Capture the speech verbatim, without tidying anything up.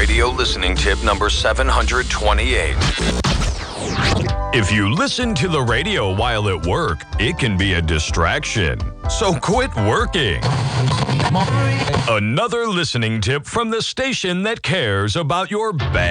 Radio listening tip number seven hundred twenty-eight. If you listen to the radio while at work, it can be a distraction. So quit working. Another listening tip from the station that cares about your bad